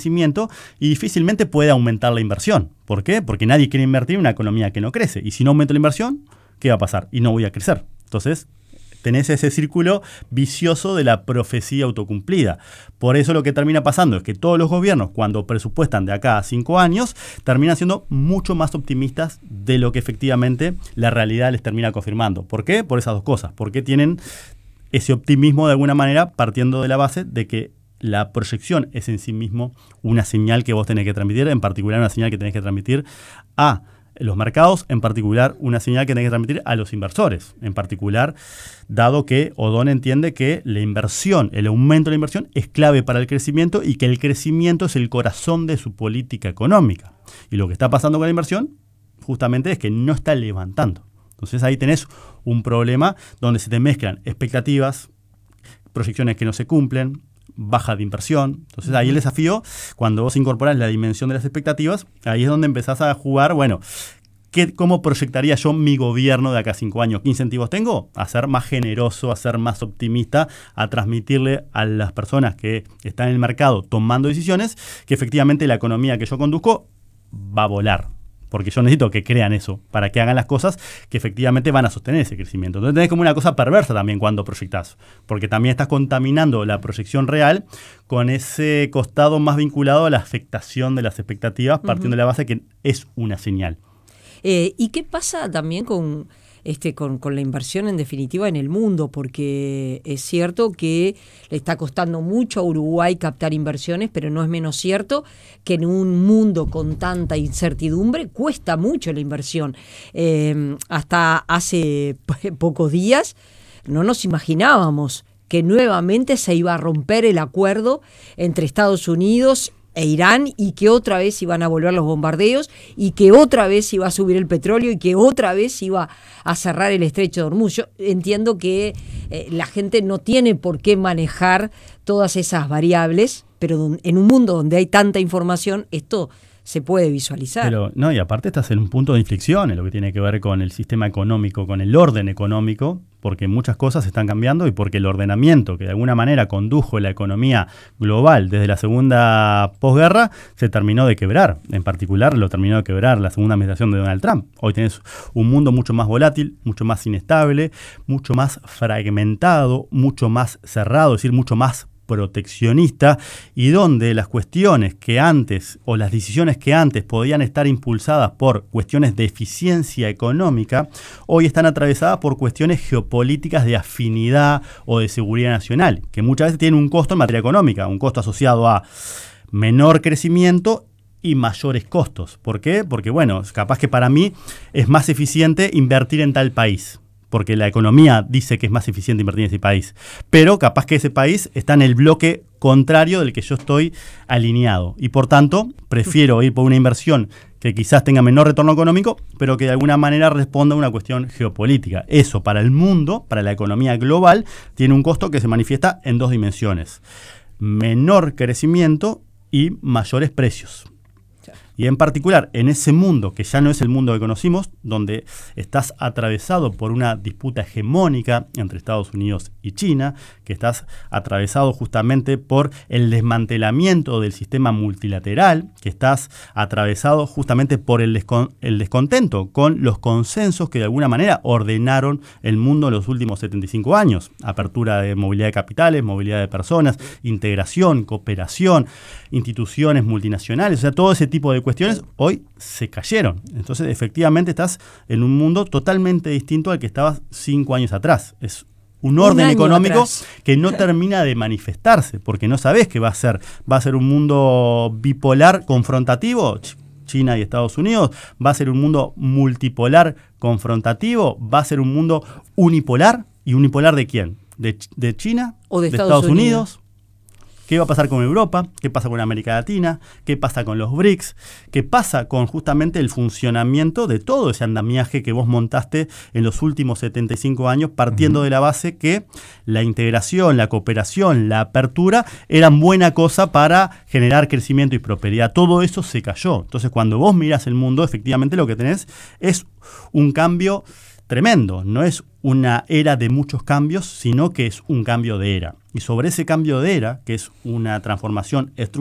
crecimiento y difícilmente puede aumentar la inversión. ¿Por qué? Porque nadie quiere invertir en una economía que no crece. Y si no aumento la inversión, ¿qué va a pasar? Y no voy a crecer. Entonces, tenés ese círculo vicioso de la profecía autocumplida. Por eso lo que termina pasando es que todos los gobiernos, cuando presupuestan de acá a 5 años, terminan siendo mucho más optimistas de lo que efectivamente la realidad les termina confirmando. ¿Por qué? Por esas dos cosas. Porque tienen ese optimismo de alguna manera partiendo de la base de que la proyección es en sí mismo una señal que vos tenés que transmitir, en particular una señal que tenés que transmitir a los mercados, en particular una señal que tenés que transmitir a los inversores, en particular, dado que O'Donnell entiende que la inversión, el aumento de la inversión es clave para el crecimiento y que el crecimiento es el corazón de su política económica. Y lo que está pasando con la inversión justamente es que no está levantando. Entonces ahí tenés un problema donde se te mezclan expectativas, proyecciones que no se cumplen, baja de inversión. Entonces ahí el desafío, cuando vos incorporás la dimensión de las expectativas, ahí es donde empezás a jugar, bueno, ¿cómo proyectaría yo mi gobierno de acá a 5 años? ¿Qué incentivos tengo? A ser más generoso, a ser más optimista, a transmitirle a las personas que están en el mercado tomando decisiones que efectivamente la economía que yo conduzco va a volar. Porque yo necesito que crean eso, para que hagan las cosas que efectivamente van a sostener ese crecimiento. Entonces tenés como una cosa perversa también cuando proyectás, porque también estás contaminando la proyección real con ese costado más vinculado a la afectación de las expectativas, partiendo de la base que es una señal. ¿Y qué pasa también con la inversión en definitiva en el mundo? Porque es cierto que le está costando mucho a Uruguay captar inversiones, pero no es menos cierto que en un mundo con tanta incertidumbre cuesta mucho la inversión. Hasta hace pocos días no nos imaginábamos que nuevamente se iba a romper el acuerdo entre Estados Unidos e Irán, y que otra vez iban a volver los bombardeos, y que otra vez iba a subir el petróleo, y que otra vez iba a cerrar el estrecho de Hormuz. Yo entiendo que la gente no tiene por qué manejar todas esas variables, pero en un mundo donde hay tanta información, esto se puede visualizar. Pero no, y aparte estás en un punto de inflexión en lo que tiene que ver con el sistema económico, con el orden económico, porque muchas cosas están cambiando y porque el ordenamiento que de alguna manera condujo la economía global desde la segunda posguerra se terminó de quebrar. En particular lo terminó de quebrar la segunda administración de Donald Trump. Hoy tenés un mundo mucho más volátil, mucho más inestable, mucho más fragmentado, mucho más cerrado, es decir, mucho más proteccionista, y donde las cuestiones que antes o las decisiones que antes podían estar impulsadas por cuestiones de eficiencia económica, hoy están atravesadas por cuestiones geopolíticas de afinidad o de seguridad nacional, que muchas veces tienen un costo en materia económica, un costo asociado a menor crecimiento y mayores costos. ¿Por qué? Porque, bueno, capaz que para mí es más eficiente invertir en tal país, porque la economía dice que es más eficiente invertir en ese país. Pero capaz que ese país está en el bloque contrario del que yo estoy alineado. Y por tanto, prefiero ir por una inversión que quizás tenga menor retorno económico, pero que de alguna manera responda a una cuestión geopolítica. Eso para el mundo, para la economía global, tiene un costo que se manifiesta en 2 dimensiones. Menor crecimiento y mayores precios. Y en particular, en ese mundo que ya no es el mundo que conocimos, donde estás atravesado por una disputa hegemónica entre Estados Unidos y China, que estás atravesado justamente por el desmantelamiento del sistema multilateral, que estás atravesado justamente por el descontento con los consensos que de alguna manera ordenaron el mundo en los últimos 75 años. Apertura de movilidad de capitales, movilidad de personas, integración, cooperación, instituciones multinacionales, o sea, todo ese tipo de cuestiones hoy se cayeron. Entonces, efectivamente, estás en un mundo totalmente distinto al que estabas 5 años atrás. Es un orden económico atrás que no termina de manifestarse, porque no sabés qué va a ser. ¿Va a ser un mundo bipolar confrontativo? China y Estados Unidos. ¿Va a ser un mundo multipolar confrontativo? ¿Va a ser un mundo unipolar? ¿Y unipolar de quién? ¿De China? ¿O de Estados Unidos? ¿Qué va a pasar con Europa? ¿Qué pasa con América Latina? ¿Qué pasa con los BRICS? ¿Qué pasa con justamente el funcionamiento de todo ese andamiaje que vos montaste en los últimos 75 años, partiendo de la base que la integración, la cooperación, la apertura eran buena cosa para generar crecimiento y prosperidad? Todo eso se cayó. Entonces, cuando vos mirás el mundo, efectivamente lo que tenés es un cambio tremendo. No es una era de muchos cambios, sino que es un cambio de era. Y sobre ese cambio de era, que es una transformación estructural,